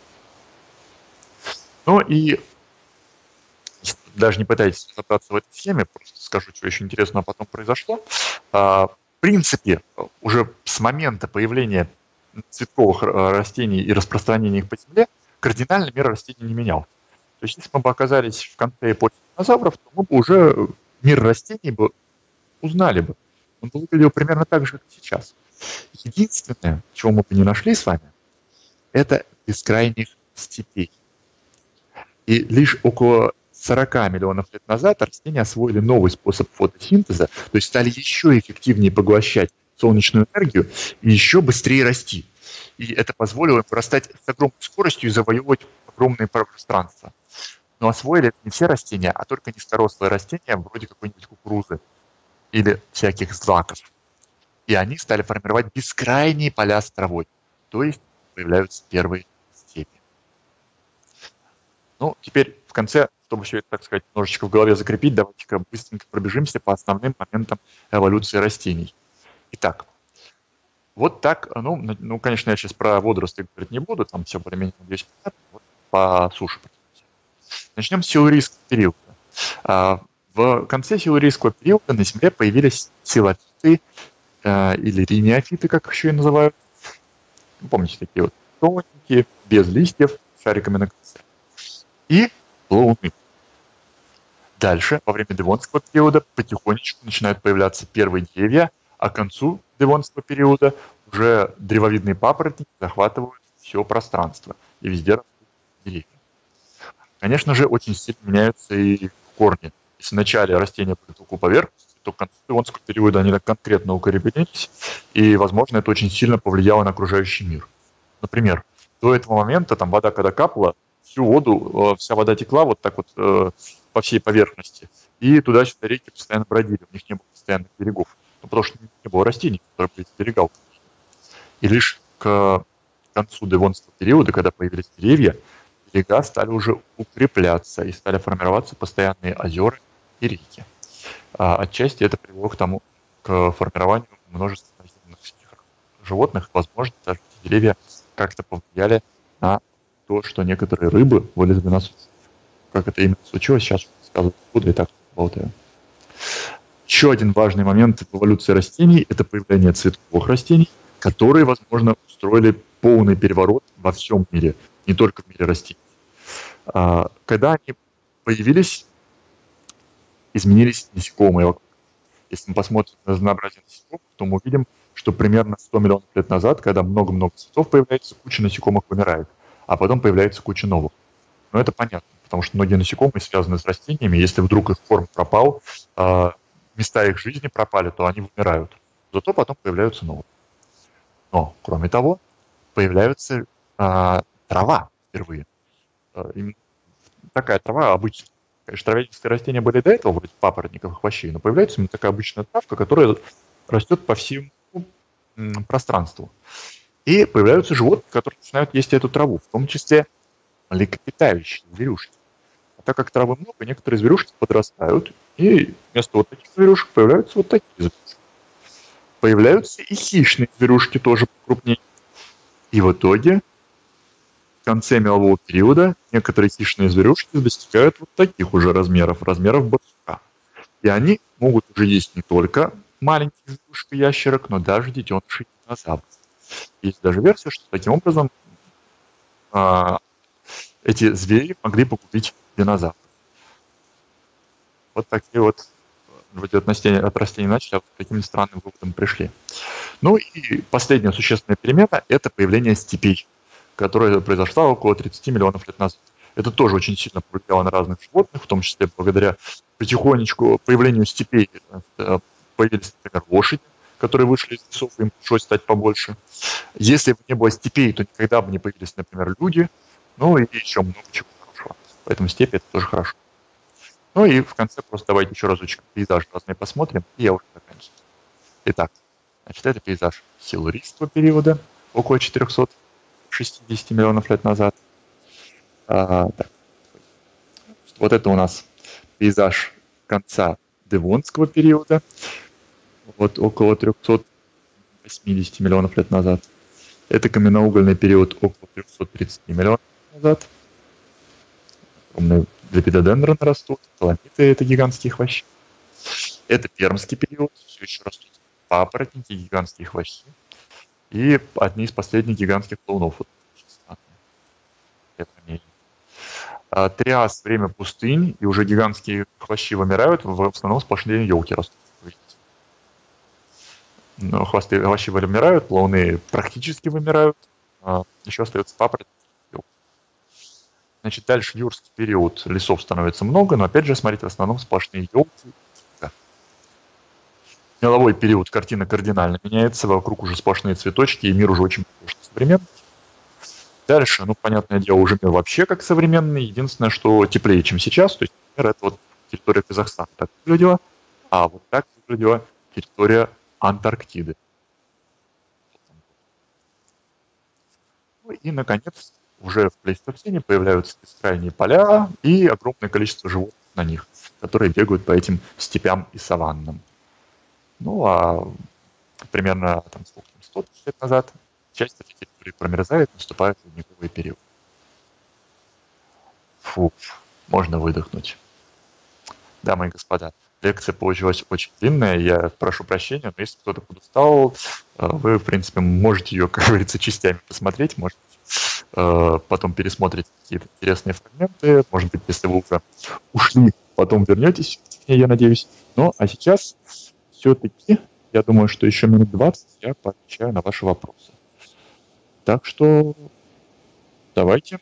Ну и даже не пытайтесь разобраться в этой схеме, просто скажу, что еще интересного потом произошло. В принципе, уже с момента появления цветковых растений и распространения их по земле кардинально мир растений не менял. То есть если мы бы оказались в конце эпохи динозавров, то мы бы уже мир растений бы узнали бы. Он бы выглядел примерно так же, как сейчас. Единственное, чего мы бы не нашли с вами, это бескрайних степей. И лишь около сорок миллионов лет назад растения освоили новый способ фотосинтеза, то есть стали еще эффективнее поглощать солнечную энергию и еще быстрее расти. И это позволило им вырастать с огромной скоростью и завоевывать огромные пространства. Но освоили это не все растения, а только низкорослые растения, вроде какой-нибудь кукурузы или всяких злаков. И они стали формировать бескрайние поля с травой, то есть появляются первые степи. Ну, теперь в конце, чтобы все это, так сказать, немножечко в голове закрепить, давайте-ка быстренько пробежимся по основным моментам эволюции растений. Итак, вот так, ну, ну конечно, я сейчас про водоросли говорить не буду, там все более-менее, надеюсь, понятно, вот по суше. Начнем с силурийского периода. В конце силурийского периода на Земле появились силофиты э, или риниофиты, как их еще и называют. Помните, такие вот тоненькие, без листьев, с шариками на конце. И плауны. Дальше, во время Девонского периода, потихонечку начинают появляться первые деревья, а к концу Девонского периода уже древовидные папоротники захватывают все пространство, и везде растут деревья. Конечно же, очень сильно меняются и корни. Если вначале растения были только у поверхности, то к концу Девонского периода они так конкретно укоренились, и, возможно, это очень сильно повлияло на окружающий мир. Например, до этого момента там вода, когда капала, всю воду, вся вода текла вот так вот э, по всей поверхности, и туда-сюда реки постоянно бродили, у них не было постоянных берегов, ну, потому что не было растений, которые бы берегал. И лишь к концу Девонского периода, когда появились деревья, берега стали уже укрепляться и стали формироваться постоянные озера и реки. А отчасти это привело к тому, к формированию множества животных. Возможно, даже деревья как-то повлияли на то, что некоторые рыбы вылезли на сушу. Как это именно случилось, сейчас рассказывать буду, и так болтаю. Еще один важный момент в эволюции растений – это появление цветковых растений, которые, возможно, устроили полный переворот во всем мире, не только в мире растений. Когда они появились, изменились насекомые. Если мы посмотрим на разнообразие насекомых, то мы увидим, что примерно сто миллионов лет назад, когда много-много цветов появляется, куча насекомых вымирает, а потом появляется куча новых. Но это понятно, потому что многие насекомые связаны с растениями, если вдруг их корм пропал, места их жизни пропали, то они вымирают. Зато потом появляются новые. Но, кроме того, появляется трава впервые. Такая трава обычная. Конечно, травянистые растения были до этого, вроде папоротников и хвощей, но появляется именно такая обычная травка, которая растет по всему пространству. И появляются животные, которые начинают есть эту траву, в том числе млекопитающие зверюшки. А так как травы много, некоторые зверюшки подрастают, и вместо вот таких зверюшек появляются вот такие зверюшки. Появляются и хищные зверюшки, тоже покрупнее. И в итоге в конце мелового периода некоторые хищные зверюшки достигают вот таких уже размеров, размеров барсука. И они могут уже есть не только маленьких зверюшек и ящерок, но даже детенышей динозавров. Есть даже версия, что таким образом а, эти звери могли погубить динозавров. Вот такие вот вроде от растений, от растений начали, а вот таким странным выводом пришли. Ну и последняя существенная перемена – это появление степей, которая произошла около тридцати миллионов лет назад. Это тоже очень сильно повлияло на разных животных, в том числе благодаря потихонечку появлению степей появились, например, лошади, которые вышли из лесов, им пришлось стать побольше. Если бы не было степей, то никогда бы не появились, например, люди, ну и еще много чего хорошего. Поэтому степи – это тоже хорошо. Ну и в конце просто давайте еще разочек пейзаж разные посмотрим, и я уже заканчиваю. Итак, значит, это пейзаж силурийского периода, около четырехсот шестидесяти миллионов лет назад. А, так. Вот это у нас пейзаж конца девонского периода, вот около трехсот восьмидесяти миллионов лет назад. Это каменноугольный период около трехсот тридцати миллионов лет назад. Огромные лепидодендроны растут, каламиты — это гигантские хвощи. Это пермский период, все еще растут папоротники, гигантские хвощи. И одни из последних гигантских плавунов. А, Триас — время пустынь, и уже гигантские хвощи вымирают, в основном сплошные елки растут. Но хвосты, хвощи вымирают, плавуны практически вымирают, а еще остается папоротник. Значит, дальше юрский период, лесов становится много, но опять же, смотрите, в основном сплошные елки. Меловой период, картина кардинально меняется, вокруг уже сплошные цветочки, и мир уже очень похож на современный. Дальше, ну, понятное дело, уже мир вообще как современный, единственное, что теплее, чем сейчас, то есть, например, это вот территория Казахстана так выглядела, а вот так выглядела территория Антарктиды. Ну и, наконец, уже в плейстоцене появляются бескрайние поля и огромное количество животных на них, которые бегают по этим степям и саваннам. Ну, а примерно там, сколько, сто тысяч лет назад часть этой территории промерзает, наступает ледниковый период. Фу, можно выдохнуть. Дамы и господа, лекция получилась очень длинная, я прошу прощения, но если кто-то подустал, вы, в принципе, можете ее, как говорится, частями посмотреть, может быть, потом пересмотрите какие-то интересные фрагменты, может быть, если вы уже ушли, потом вернетесь, я надеюсь. Ну, а сейчас все-таки, я думаю, что еще минут двадцать я поотвечаю на ваши вопросы. Так что давайте.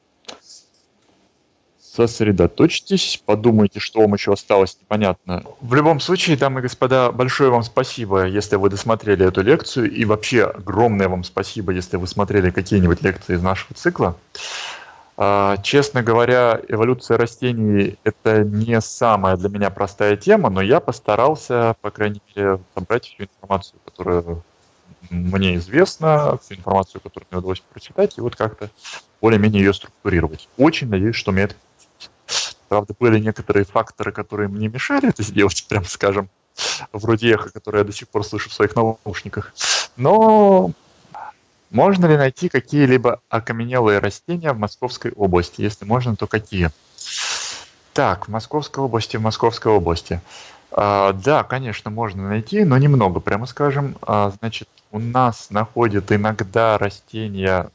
Сосредоточьтесь, подумайте, что вам еще осталось непонятно. В любом случае, дамы и господа, большое вам спасибо, если вы досмотрели эту лекцию, и вообще огромное вам спасибо, если вы смотрели какие-нибудь лекции из нашего цикла. Честно говоря, эволюция растений – это не самая для меня простая тема, но я постарался, по крайней мере, собрать всю информацию, которая мне известна, всю информацию, которую мне удалось прочитать, и вот как-то более-менее ее структурировать. Очень надеюсь, что мне это получилось. Правда, были некоторые факторы, которые мне мешали это сделать, прям скажем, вроде эхо, которое я до сих пор слышу в своих наушниках. Но можно ли найти какие-либо окаменелые растения в Московской области? Если можно, то какие? Так, в Московской области, в Московской области. А, да, конечно, можно найти, но немного, прямо скажем. А, значит, у нас находят иногда растения...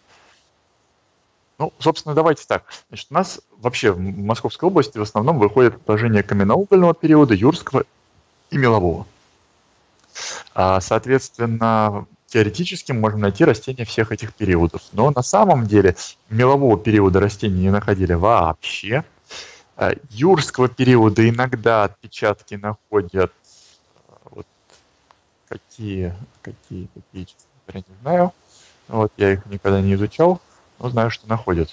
Ну, собственно, давайте так. Значит, у нас вообще в Московской области в основном выходит положение каменноугольного периода, юрского и мелового. А, соответственно, теоретически можно найти растения всех этих периодов. Но на самом деле мелового периода растений не находили вообще. А, юрского периода иногда отпечатки находят. Вот какие, какие, какие, я не знаю. Вот я их никогда не изучал. Но знаю, что находят.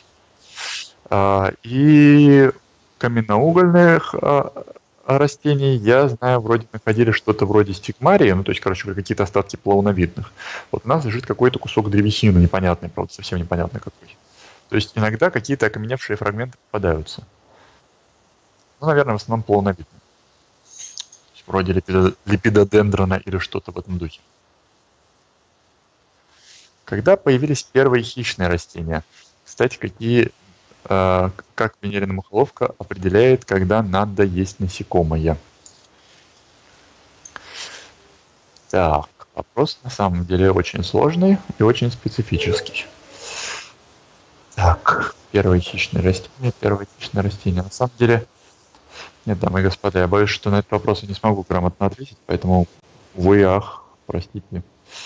И каменноугольных растений, я знаю, вроде находили что-то вроде стигмарии, ну, то есть, короче, какие-то остатки плавновидных. Вот у нас лежит какой-то кусок древесины непонятный, правда, совсем непонятный какой. То есть иногда какие-то окаменевшие фрагменты попадаются. Ну, наверное, в основном плавновидные. Вроде липидодендрона или что-то в этом духе. Когда появились первые хищные растения? Кстати, какие, э, как Венерина мухоловка определяет, когда надо есть насекомое? Так, вопрос на самом деле очень сложный и очень специфический. Так, первое хищное растение, первое хищное растение. На самом деле, нет, дамы и господа, я боюсь, что на этот вопрос я не смогу грамотно ответить, поэтому, увы, ах, простите.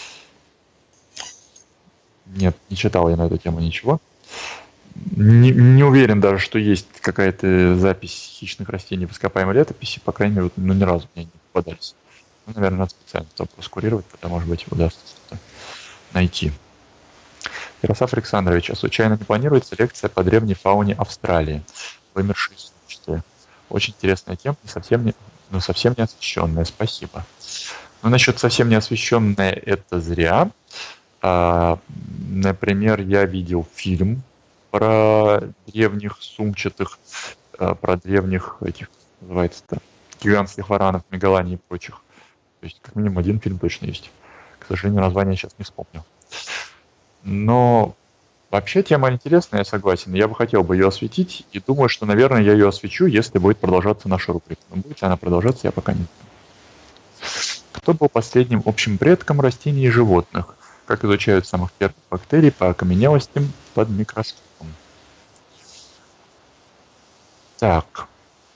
Нет, не читал я на эту тему ничего. Не, не уверен даже, что есть какая-то запись хищных растений в ископаемой летописи, по крайней мере, ну, ни разу мне не попадались. Ну, наверное, надо специально этот вопрос курировать, тогда, может быть, удастся что-то найти. Ярослав Александрович, а случайно не планируется лекция по древней фауне Австралии, вымершие случаи? Очень интересная тема, не совсем не, но совсем не освещенная. Спасибо. Ну, насчет совсем не освещенная, это зря. А, например, я видел фильм про древних сумчатых, а, про древних этих, называется-то, гигантских варанов, мегаланий и прочих. То есть, как минимум, один фильм точно есть. К сожалению, название сейчас не вспомню. Но вообще тема интересная, я согласен. Я бы хотел бы ее осветить, и думаю, что, наверное, я ее освечу, если будет продолжаться наша рубрика. Но будет ли она продолжаться, я пока не знаю. Кто был последним общим предком растений и животных? Как изучают самых первых бактерий по окаменелостям под микроскопом? Так.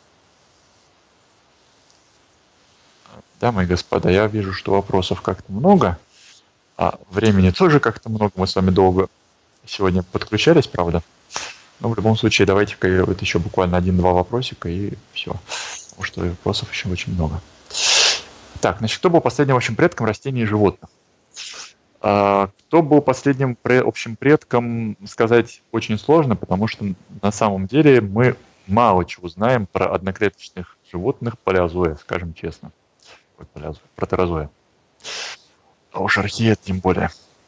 Дамы и господа, я вижу, что вопросов как-то много, а времени тоже как-то много. Мы с вами долго сегодня подключались, правда? Но в любом случае, давайте-ка вот еще буквально один-два вопросика и все. Потому что вопросов еще очень много. Так, значит, кто был последним общим предком растений и животных? А, кто был последним пре- общим предком, сказать очень сложно, потому что на самом деле мы мало чего знаем про одноклеточных животных палеозоя, скажем честно. Ой, палеозоя, протерозоя. А уж архея тем более.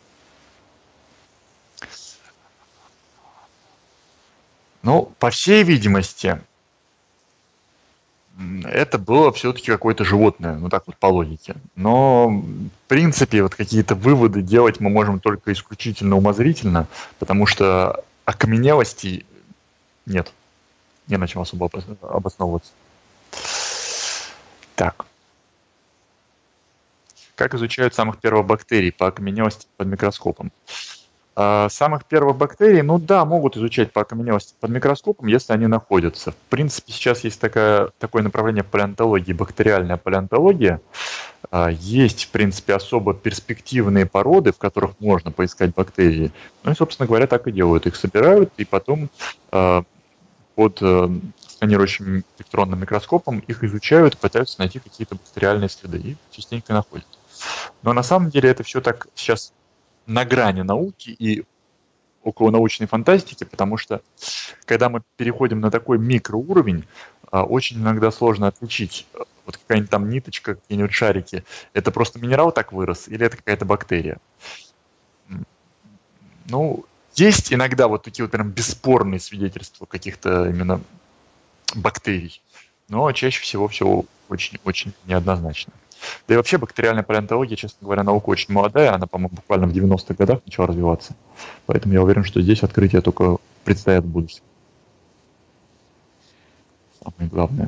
Ну, по всей видимости, это было все-таки какое-то животное, ну так вот по логике. Но, в принципе, вот какие-то выводы делать мы можем только исключительно умозрительно, потому что окаменелостей нет. Не на чем особо обосновываться. Так. Как изучают самых первых бактерий по окаменелости под микроскопом? А, самых первых бактерий, ну да, могут изучать по окаменелости под микроскопом, если они находятся. В принципе, сейчас есть такая, такое направление в палеонтологии, бактериальная палеонтология. А, есть, в принципе, особо перспективные породы, в которых можно поискать бактерии. Ну и, собственно говоря, так и делают. Их собирают, и потом а, под а, сканирующим электронным микроскопом их изучают, пытаются найти какие-то бактериальные следы, и частенько находят. Но на самом деле это все так сейчас на грани науки и околонаучной фантастики, потому что когда мы переходим на такой микроуровень, очень иногда сложно отличить, вот какая-нибудь там ниточка, какие-нибудь шарики, это просто минерал так вырос или это какая-то бактерия. Ну, есть иногда вот такие вот прям бесспорные свидетельства каких-то именно бактерий, но чаще всего все очень-очень неоднозначно. Да и вообще бактериальная палеонтология, честно говоря, наука очень молодая, она, по-моему, буквально в девяностых годах начала развиваться. Поэтому я уверен, что здесь открытия только предстоят в будущем. Самое главное.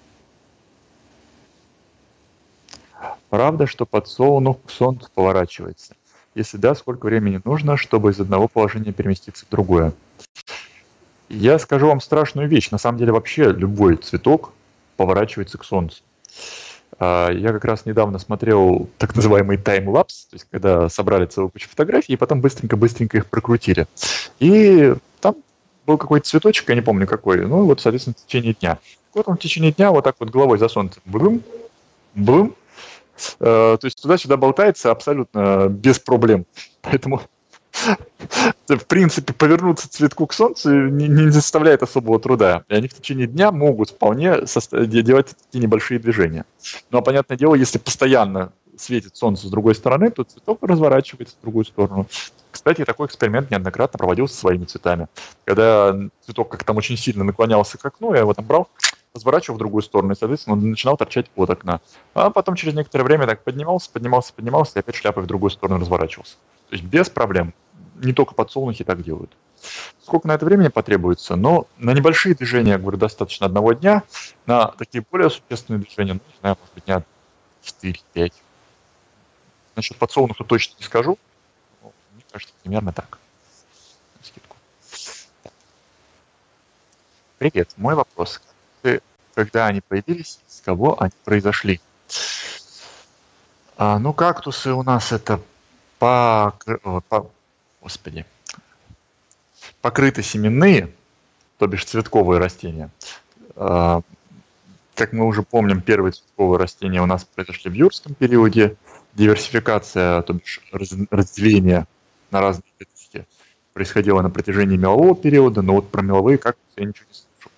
Правда, что подсолнух к солнцу поворачивается? Если да, сколько времени нужно, чтобы из одного положения переместиться в другое? Я скажу вам страшную вещь. На самом деле вообще любой цветок поворачивается к солнцу. Я как раз недавно смотрел так называемый таймлапс, то есть когда собрали целую кучу фотографий и потом быстренько-быстренько их прокрутили. И там был какой-то цветочек, я не помню какой, ну вот, соответственно, в течение дня. Вот он в течение дня вот так вот головой за солнце, блым, блым, то есть туда-сюда болтается абсолютно без проблем. Поэтому, в принципе, повернуться цветку к солнцу не, не составляет особого труда. И они в течение дня могут вполне состав... делать такие небольшие движения. Но, понятное дело, если постоянно светит солнце с другой стороны, то цветок разворачивается в другую сторону. Кстати, такой эксперимент неоднократно проводился со своими цветами. Когда цветок как-то там очень сильно наклонялся к окну, я его там брал, разворачивал в другую сторону, и, соответственно, он начинал торчать от окна. А потом через некоторое время так поднимался, поднимался, поднимался, и опять шляпой в другую сторону разворачивался. То есть без проблем. Не только подсолнухи так делают. Сколько на это времени потребуется? Но на небольшие движения, я говорю, достаточно одного дня. На такие более существенные движения, ну, не знаю, может быть, дня четыре-пять. Насчет подсолнуха точно не скажу. Но мне кажется, примерно так. На скидку. Привет. Мой вопрос. Как- Когда они появились, с кого они произошли? А, ну, кактусы у нас это по, по- господи, покрытосеменные, то бишь цветковые растения. А, Как мы уже помним, первые цветковые растения у нас произошли в юрском периоде. Диверсификация, то бишь раз- разделение на разные веточки, происходило на протяжении мелового периода, но вот про меловые кактусы я ничего не слышу.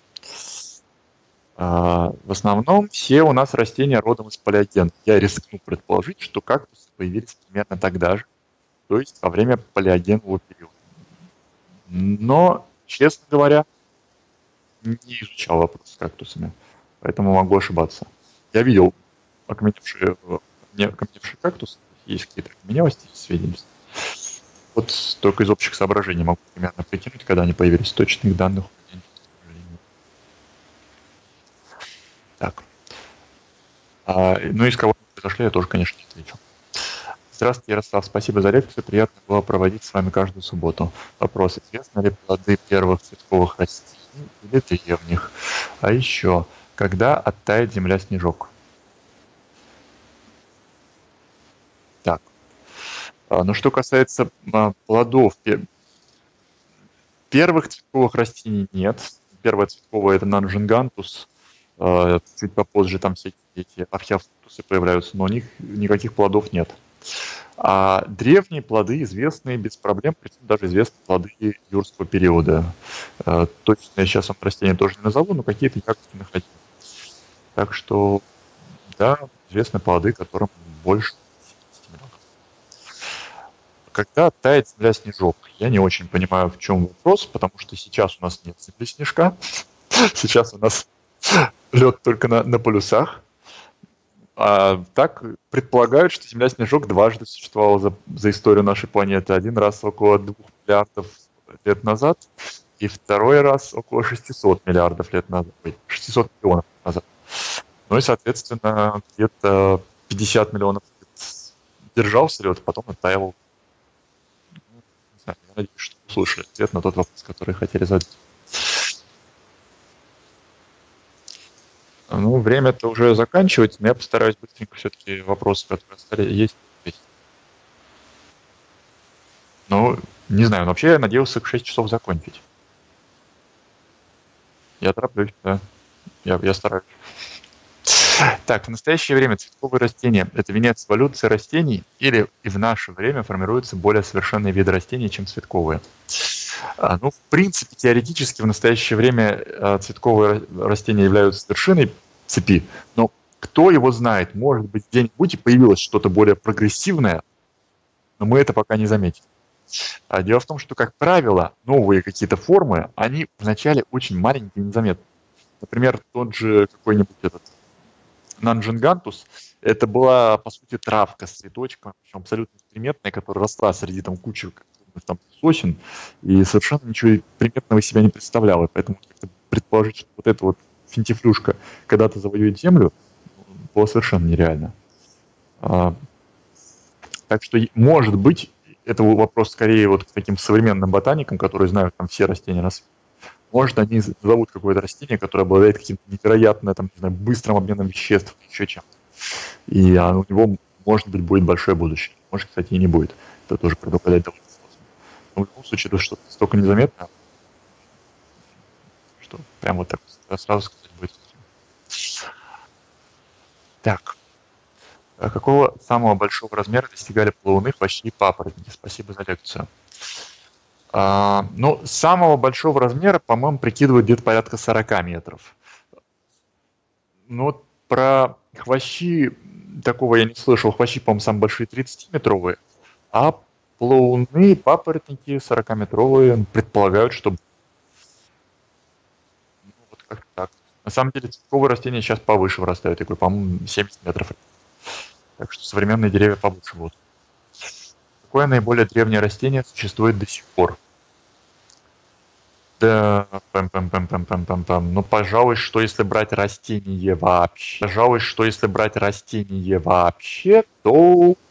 А, В основном все у нас растения родом из палеогена. Я рискну предположить, что кактусы появились примерно тогда же, то есть во время палеогенового периода. Но, честно говоря, не изучал вопрос с кактусами, поэтому могу ошибаться. Я видел окаменевшие, э, не окаменевшие кактусы, есть какие-то окаменелости, сведения. Вот только из общих соображений могу примерно прикинуть, когда они появились. Точных данных у меня нет, к сожалению. Так. А, ну, из кого они произошли, я тоже, конечно, не отвечу. Здравствуйте, Ярослав. Спасибо за лекцию. Приятно было проводить с вами каждую субботу. Вопрос. Известны ли плоды первых цветковых растений или древних? А еще, когда оттает земля-снежок? Так. А, ну, что касается а, плодов, пе- первых цветковых растений нет. Первое цветковое — это нанжингантус. А, Чуть попозже там всякие эти археофруктусы появляются, но у них никаких плодов нет. А древние плоды известны без проблем, причем даже известны плоды юрского периода. Э, Точно я сейчас вам растения тоже не назову, но какие-то ягодки находил. Так что, да, известны плоды, которым больше семидесяти миллионов. Когда тает земля снежок? Я не очень понимаю, в чем вопрос, потому что сейчас у нас нет земли снежка. Сейчас у нас лед только на, на полюсах. А так предполагают, что Земля-снежок дважды существовала за, за историю нашей планеты. Один раз около двух миллиардов лет назад, и второй раз около шестисот миллиардов лет назад. Ой, шестисот миллионов лет назад. Ну и, соответственно, где-то пятьдесят миллионов лет держался лед, потом оттаивал. Не знаю, я надеюсь, что услышали ответ на тот вопрос, который хотели задать. Ну, время-то уже заканчивается, но я постараюсь быстренько все-таки вопросы, которые остались, есть. есть. Ну, не знаю, но вообще я надеялся к шесть часов закончить. Я тороплюсь, да. Я, я стараюсь. Так, в настоящее время цветковые растения — это венец эволюции растений, или и в наше время формируются более совершенные виды растений, чем цветковые? А, ну, в принципе, теоретически в настоящее время а, цветковые ра- растения являются вершиной цепи, но кто его знает, может быть, где-нибудь и появилось что-то более прогрессивное, но мы это пока не заметили. А дело в том, что, как правило, новые какие-то формы, они вначале очень маленькие и незаметны. Например, тот же какой-нибудь этот нанжингантус, это была, по сути, травка с цветочком, причем абсолютно неприметная, которая росла среди там кучи там сосен, и совершенно ничего приметного из себя не представляла. Поэтому предположить, что вот эта вот финтифлюшка когда-то завоюет землю, было совершенно нереально. А, Так что, может быть, это вопрос скорее вот к таким современным ботаникам, которые знают там все растения на свете. Может, они зовут какое-то растение, которое обладает каким-то невероятно там, не знаю, быстрым обменом веществ, еще чем. И а, у него, может быть, будет большое будущее. Может, кстати, и не будет. Это тоже предугадать довольно сложно. Но в любом случае, это что-то столько незаметно, что прям вот так сразу сказать будет. Так. А какого самого большого размера достигали плавуны, хвощи и папоротники? Спасибо за лекцию. А, ну, самого большого размера, по-моему, прикидывают где-то порядка сорок метров. Ну, вот про хвощи такого я не слышал. Хвощи, по-моему, самые большие тридцатиметровые, а плавуны, папоротники сорокаметровые предполагают, что, ну, вот как так. На самом деле, цветковые растения сейчас повыше вырастают, такой, по-моему, семьдесят метров. Так что современные деревья побольше будут. Какое наиболее древнее растение существует до сих пор? Да, пам-пам-пам-пам-пам-пам-пам. Ну, пожалуй, что если брать растение вообще, пожалуй, что если брать растение вообще, то